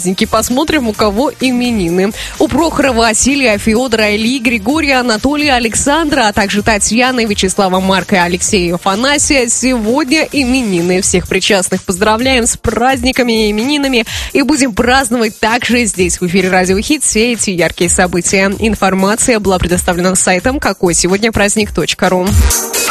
праздники. Посмотрим, у кого именины. У Прохора, Василия, Феодора, Ильи, Григория, Анатолия, Александра, а также Татьяны, Вячеслава, Марка, Алексея, Афанасия. Сегодня именины. Всех причастных поздравляем с праздниками и именинами. И будем праздновать также здесь, в эфире Радио Хит, все эти яркие события. Информация была предоставлена сайтом какой сегодня праздник.ру.